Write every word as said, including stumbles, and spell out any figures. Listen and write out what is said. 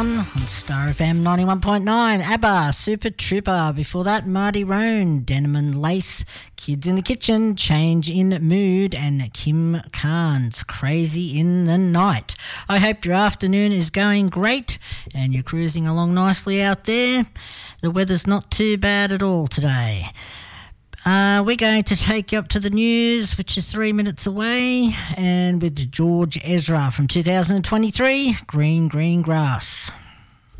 on Star F M ninety-one point nine. ABBA, Super Trooper. Before that, Marty Roan, Denim and Lace, Kids in the Kitchen, Change in Mood, and Kim Carnes, Crazy in the Night. I hope your afternoon is going great and you're cruising along nicely out there. The weather's not too bad at all today. Uh, we're going to take you up to the news, which is three minutes away, and with George Ezra from two thousand twenty-three, Green Green Grass.